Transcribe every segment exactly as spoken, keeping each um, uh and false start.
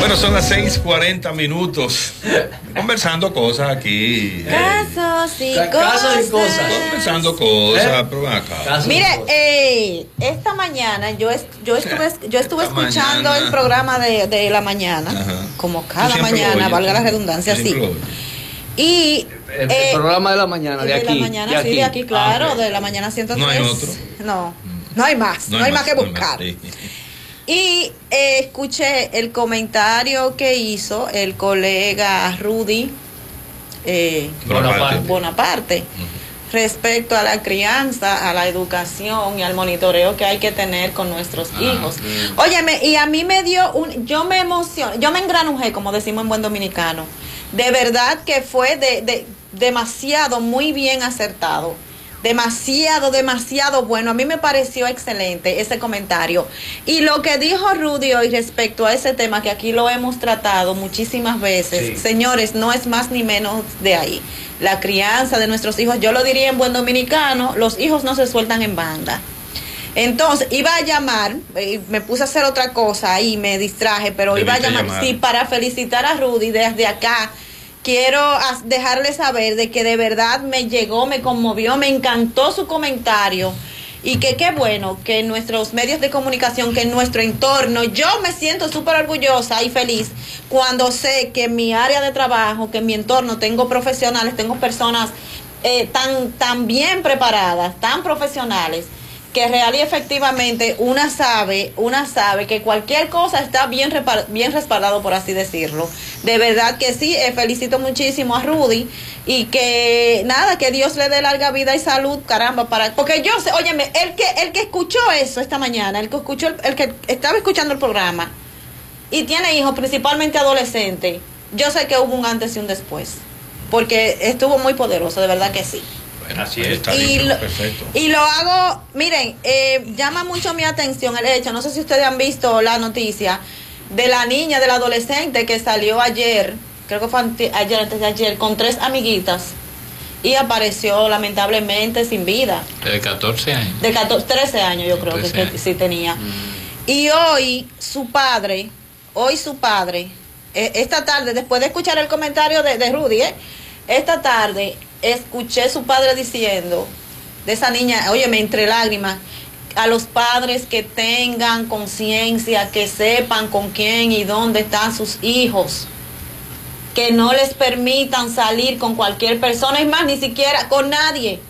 Bueno, son las seis cuarenta minutos. Conversando cosas aquí. Casos y eh, cosas. Casos y cosas. Conversando cosas. ¿Eh? Pero ven acá. Mire, eh, esta mañana yo, es, yo estuve, yo estuve Esta escuchando mañana. el programa de, de la mañana, Ajá. como cada Tú siempre lo mañana, oyes, valga la tú redundancia, sí. siempre lo oyes. Y El, eh, el programa de la mañana, de, de aquí. la mañana, de sí, aquí. de aquí, claro, Ah, ok. de la mañana ciento tres. No hay otro. No, no hay más, no, hay más que no hay buscar. más, sí. Y eh, escuché el comentario que hizo el colega Rudy eh, Bonaparte. Bonaparte Ujú. respecto a la crianza, a la educación y al monitoreo que hay que tener con nuestros Ah, hijos. sí. Óyeme, y a mí me dio un, yo me emocioné, yo me engranujé, como decimos en buen dominicano. De verdad que fue de, de demasiado, muy bien acertado. Demasiado, demasiado bueno. A mí me pareció excelente ese comentario. Y lo que dijo Rudy hoy respecto a ese tema, que aquí lo hemos tratado muchísimas veces, Sí. señores, no es más ni menos de ahí. La crianza de nuestros hijos, yo lo diría en buen dominicano, los hijos no se sueltan en banda. Entonces, iba a llamar, eh, me puse a hacer otra cosa ahí, me distraje, pero iba a Debiste llamar, llamar. sí, para felicitar a Rudy desde acá. Quiero as- dejarle saber de que de verdad me llegó, me conmovió, me encantó su comentario y que qué bueno que en nuestros medios de comunicación, que en nuestro entorno, yo me siento súper orgullosa y feliz cuando sé que en mi área de trabajo, que en mi entorno tengo profesionales, tengo personas eh, tan, tan bien preparadas, tan profesionales, que real y efectivamente una sabe, una sabe que cualquier cosa está bien, repar- bien respaldado, por así decirlo. De verdad que sí, eh, felicito muchísimo a Rudy y que nada, que Dios le dé larga vida y salud, caramba, para, porque yo sé, óyeme, el que, el que escuchó eso esta mañana, el que escuchó, el, el que estaba escuchando el programa y tiene hijos, principalmente adolescentes, yo sé que hubo un antes y un después, porque estuvo muy poderoso, de verdad que sí. Bueno, Así pues es. está Y dicho, lo, perfecto. y lo hago, miren, eh, llama mucho mi atención el hecho, no sé si ustedes han visto la noticia de la niña, del adolescente que salió ayer, creo que fue ante- ayer, antes de ayer, con tres amiguitas y apareció lamentablemente sin vida, De catorce años. de catorce, trece años yo creo que, trece que años. sí tenía. Y hoy su padre, hoy su padre, eh, esta tarde, después de escuchar el comentario de, de Rudy, eh, esta tarde escuché su padre diciendo de esa niña, óyeme, entre lágrimas, a los padres que tengan conciencia, que sepan con quién y dónde están sus hijos, que no les permitan salir con cualquier persona, es más, ni siquiera con nadie,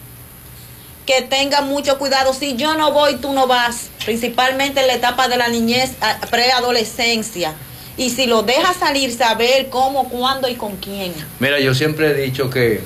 que tengan mucho cuidado. Si yo no voy, tú no vas, principalmente en la etapa de la niñez, a- preadolescencia. Y si lo dejas salir, saber cómo, cuándo y con quién. Mira, yo siempre he dicho que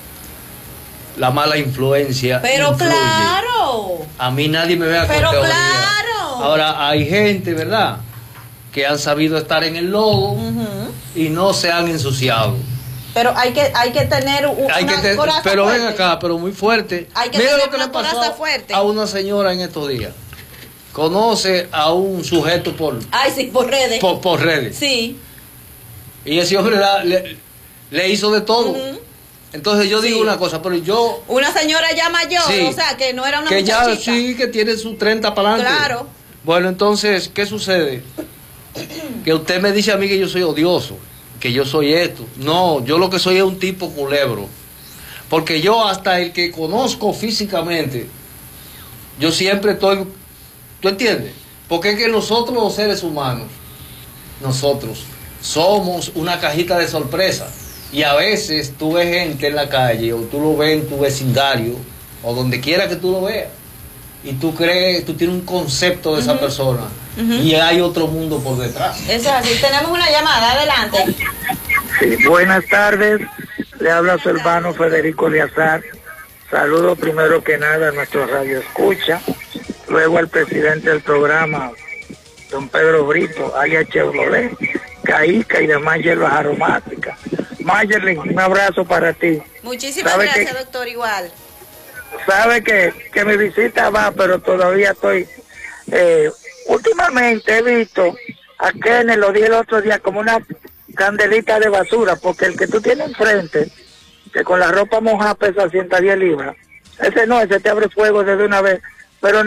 la mala influencia Pero influye. claro, A mí nadie me ve a pero teoría. claro. Ahora, hay gente, ¿verdad?, que han sabido estar en el lodo Ujú. y no se han ensuciado. Pero hay que, hay que tener un, Hay una que te- coraza pero ven fuerte. acá, pero muy fuerte. Hay que Mira tener lo que una le pasó coraza fuerte. a una señora en estos días. Conoce a un sujeto por, Ay, sí, por redes. por, por redes. Sí. Y ese hombre la- le, le hizo de todo. Ujú. Entonces yo Sí. digo una cosa, pero yo... Una señora ya mayor, Sí. o sea, que no era una que ya muchachita. sí, que tiene sus treinta para adelante. Claro. Bueno, entonces, ¿qué sucede? Que usted me dice a mí que yo soy odioso, que yo soy esto. No, yo lo que soy es un tipo culebro. Porque yo hasta el que conozco físicamente, yo siempre estoy... ¿Tú entiendes? Porque es que nosotros los seres humanos, nosotros somos una cajita de sorpresa. Y a veces tú ves gente en la calle o tú lo ves en tu vecindario o donde quiera que tú lo veas. Y tú crees, tú tienes un concepto de esa persona Ujú. y hay otro mundo por detrás. Eso es así. Tenemos una llamada, adelante. Sí, buenas tardes, le habla su hermano Federico Eleazar. Saludo primero que nada a nuestro radio escucha, luego al presidente del programa, don Pedro Brito, alias Chevrolet, Caíca y demás hierbas aromáticas. Mayerlin, un abrazo para ti. Muchísimas ¿Sabe gracias, qué? doctor, igual. Sabe que, que mi visita va, pero todavía estoy... Eh, últimamente he visto a Kenneth, lo di el otro día, como una candelita de basura, porque el que tú tienes enfrente, que con la ropa mojada pesa ciento diez libras, ese no, ese te abre fuego desde una vez, pero